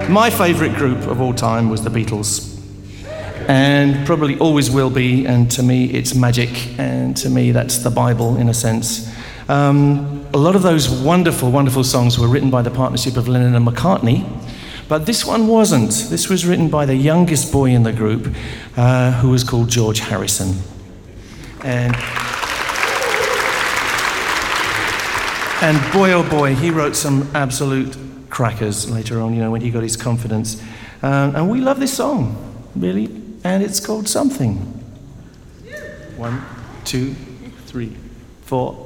My favourite group of all time was the Beatles. And probably always will be, and to me it's magic, and to me that's the Bible in a sense. A lot of those wonderful, wonderful songs were written by the partnership of Lennon and McCartney, but this one wasn't. This was written by the youngest boy in the group, who was called George Harrison. And boy, oh boy, he wrote some absolute crackers later on, when he got his confidence. And we love this song, really, and it's called Something. 1, 2, 3, 4.